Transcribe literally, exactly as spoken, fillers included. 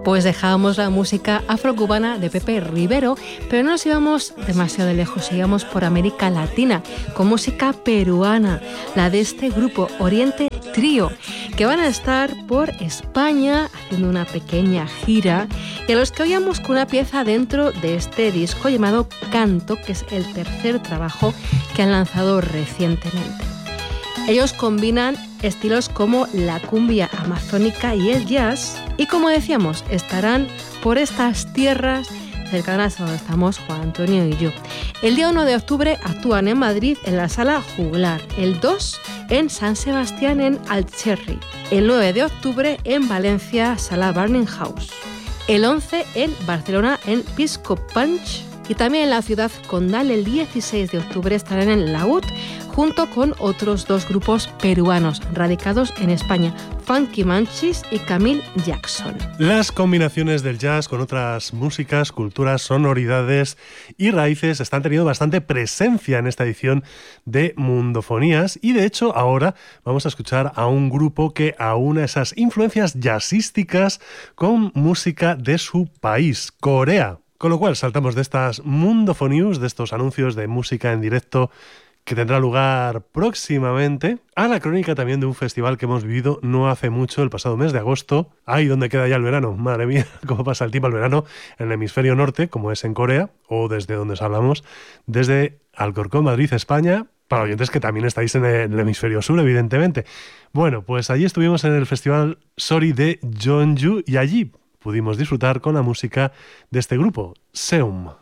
Pues dejábamos la música afrocubana de Pepe Rivero, pero no nos íbamos demasiado lejos, íbamos por América Latina, con música peruana, la de este grupo Oriente Trío, que van a estar por España haciendo una pequeña gira, y a los que oíamos con una pieza dentro de este disco llamado Canto, que es el tercer trabajo que han lanzado recientemente. Ellos combinan estilos como la cumbia amazónica y el jazz, y como decíamos, estarán por estas tierras cercanas a donde estamos Juan Antonio y yo. El día uno de octubre actúan en Madrid en la Sala Juglar, el dos en San Sebastián en Alcherri, el nueve de octubre en Valencia, Sala Burning House, el once en Barcelona en Pisco Punch, y también en la ciudad condal el dieciséis de octubre estarán en Laúd junto con otros dos grupos peruanos radicados en España, Funky Manchis y Camille Jackson. Las combinaciones del jazz con otras músicas, culturas, sonoridades y raíces están teniendo bastante presencia en esta edición de Mundofonías, y de hecho ahora vamos a escuchar a un grupo que aúna esas influencias jazzísticas con música de su país, Corea. Con lo cual saltamos de estas Mundofonews, de estos anuncios de música en directo que tendrá lugar próximamente, a la crónica también de un festival que hemos vivido no hace mucho, el pasado mes de agosto. Ahí donde queda ya el verano, madre mía, cómo pasa el tiempo al verano en el hemisferio norte, como es en Corea, o desde donde os hablamos, desde Alcorcón, Madrid, España, para oyentes que también estáis en el hemisferio sur, evidentemente. Bueno, pues allí estuvimos en el festival Sorry de Jeonju, y allí pudimos disfrutar con la música de este grupo, Seum.